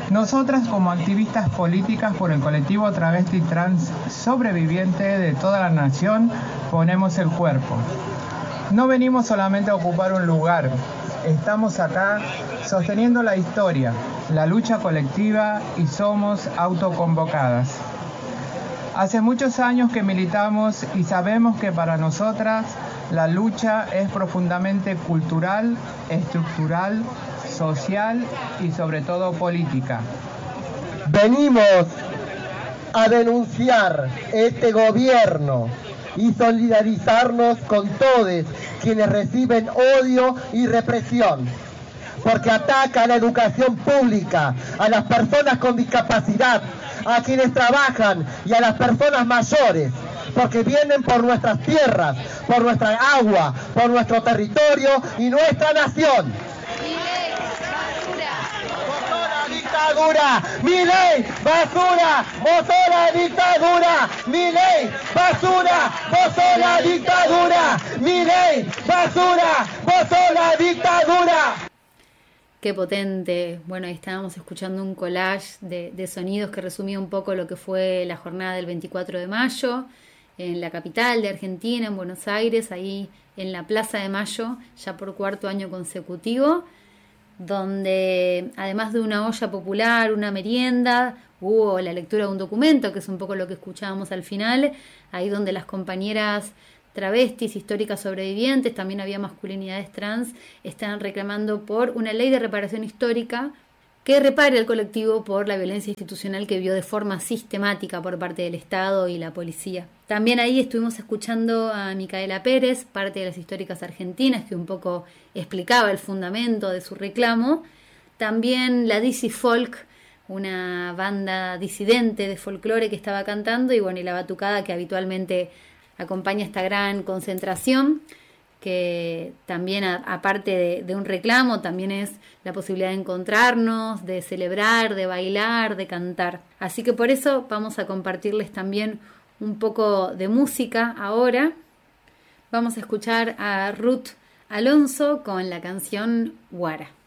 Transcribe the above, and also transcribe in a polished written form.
Nosotras, como activistas políticas por el colectivo travesti trans sobreviviente de toda la nación, ponemos el cuerpo. No venimos solamente a ocupar un lugar, estamos acá sosteniendo la historia, la lucha colectiva y somos autoconvocadas. Hace muchos años que militamos y sabemos que para nosotras la lucha es profundamente cultural, estructural, social y sobre todo política. Venimos a denunciar este gobierno y solidarizarnos con todos quienes reciben odio y represión, porque ataca a la educación pública, a las personas con discapacidad, a quienes trabajan y a las personas mayores, porque vienen por nuestras tierras, por nuestra agua, por nuestro territorio y nuestra nación. Dictadura, Milei, basura, votó la dictadura, Milei, basura, votó la dictadura, Milei, basura, votó la dictadura. Qué potente. Bueno, ahí estábamos escuchando un collage de sonidos que resumía un poco lo que fue la jornada del 24 de mayo en la capital de Argentina, en Buenos Aires, ahí en la Plaza de Mayo, ya por cuarto año consecutivo, donde además de una olla popular, una merienda, hubo la lectura de un documento, que es un poco lo que escuchábamos al final, ahí donde las compañeras travestis, históricas sobrevivientes, también había masculinidades trans, están reclamando por una ley de reparación histórica que repare al colectivo por la violencia institucional que vio de forma sistemática por parte del Estado y la policía. También ahí estuvimos escuchando a Micaela Pérez, parte de las históricas argentinas, que un poco explicaba el fundamento de su reclamo. También la DC Folk, una banda disidente de folclore que estaba cantando, y bueno, y la batucada que habitualmente acompaña esta gran concentración, que también aparte de un reclamo, también es la posibilidad de encontrarnos, de celebrar, de bailar, de cantar. Así que por eso vamos a compartirles también un poco de música ahora. Vamos a escuchar a Ruth Alonso con la canción Guara.